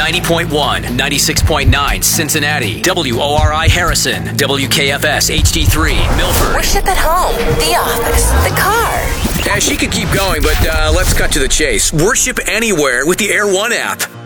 90.1, 96.9 Cincinnati, WORI Harrison, WKFS HD3 Milford. Worship at home, the office, the car. Yeah, she could keep going, but let's cut to the chase. Worship anywhere with the Air One app.